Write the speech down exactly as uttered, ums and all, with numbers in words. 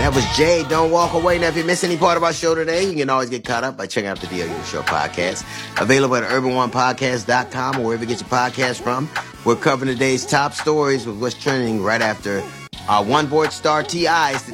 That was Jay. Don't walk away. Now, if you miss any part of our show today, you can always get caught up by checking out the D L U Show podcast. Available at urban one podcast dot com or wherever you get your podcast from. We're covering today's top stories with what's trending right after our one board star T I's